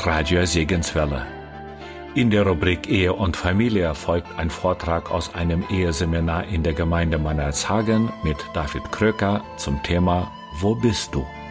Radio Segenswelle. In der Rubrik Ehe und Familie folgt ein Vortrag aus einem Eheseminar in der Gemeinde Mannershagen mit David Kröker zum Thema Wo bist du?